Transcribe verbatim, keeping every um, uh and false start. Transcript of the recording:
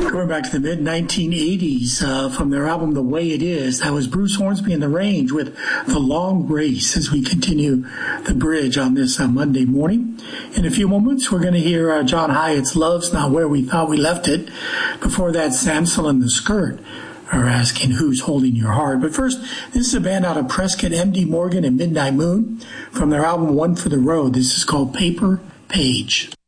Going back to the mid nineteen eighties uh, from their album The Way It Is. That was Bruce Hornsby and the Range with The Long Race as we continue the bridge on this uh, Monday morning. In a few moments, we're going to hear uh, John Hyatt's Love's Not Where We Thought We Left It. Before that, Samsel and the Skirt are asking Who's Holding Your Heart. But first, this is a band out of Prescott, M D Morgan and Midnight Moon from their album One for the Road. This is called Paper Page.